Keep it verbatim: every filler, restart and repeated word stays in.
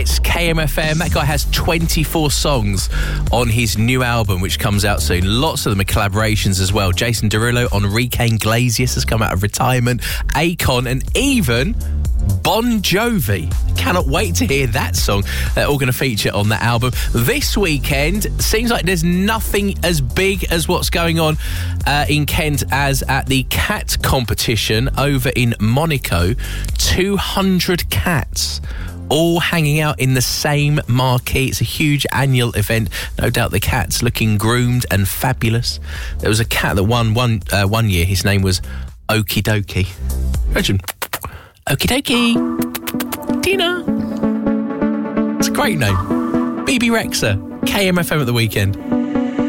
It's K M F M. That guy has twenty-four songs on his new album, which comes out soon. Lots of them are collaborations as well. Jason Derulo, Enrique Iglesias has come out of retirement, Akon, and even Bon Jovi. Cannot wait to hear that song. They're all going to feature on that album. This weekend, seems like there's nothing as big as what's going on uh, in Kent as at the cat competition over in Monaco. two hundred cats all hanging out in the same marquee. It's a huge annual event. No doubt the cat's looking groomed and fabulous. There was a cat that won one, uh, one year. His name was Okie Dokie. Imagine. Okie Dokie. Tina. It's a great name. B B Rexha. K M F M at the weekend.